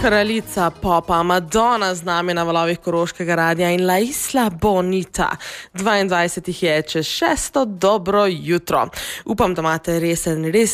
Kraljica popa Madonna z nami na valovih Koroškega radia in La Isla Bonita. 22 je čez 6. Dobro jutro. Upam, da imate res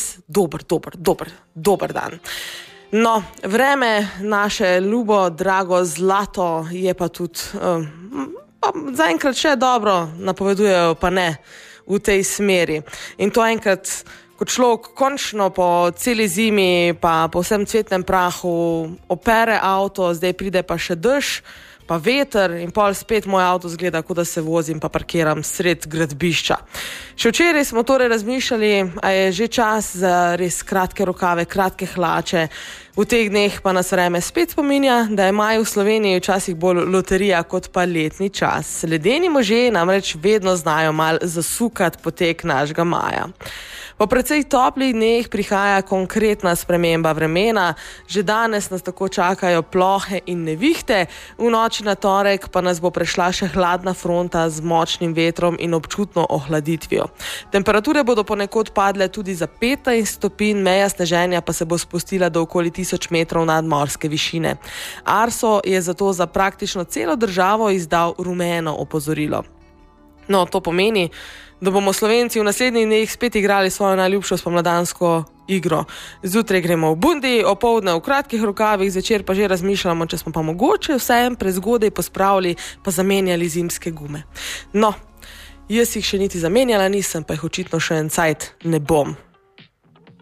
dober dan. No, vreme naše ljubo, drago zlato je pa tudi zaenkrat še dobro, napovedujejo pa ne v tej smeri. In to enkrat, ko človek končno po celi zimi pa po vsem cvetnem prahu opere avto, zdaj pride pa še dež, pa veter in pol spet moj avto zgleda, kot da se vozim pa parkiram sred gradbišča. Še včeraj smo torej razmišljali, a je že čas za res kratke rokave, kratke hlače. V teh dneh pa nas vreme spet spominja, da je maj v Sloveniji včasih bolj loterija kot pa letni čas. Ledeni možje namreč vedno znajo mal zasukati potek našega maja. Po precej toplih dneh prihaja konkretna sprememba vremena. Že danes nas tako čakajo plohe in nevihte, v noči na torek pa nas bo prešla še hladna fronta z močnim vetrom in občutno ohladitvijo. Temperature bodo ponekod padle tudi za 15 stopinj, meja sneženja pa se bo spustila do okoli 1000 metrov nadmorske višine. Arso je zato za praktično celo državo izdal rumeno opozorilo. No, to pomeni, da bomo Slovenci v naslednjih dneh spet igrali svojo najljubšo spomladansko igro. Zjutraj gremo v bundi, opoldne v kratkih rokavih, zvečer pa že razmišljamo, če smo pa mogoče vsem prezgodaj pospravili pa zamenjali zimske gume. No, jaz jih še niti zamenjala nisem, pa jih očitno še en cajt ne bom.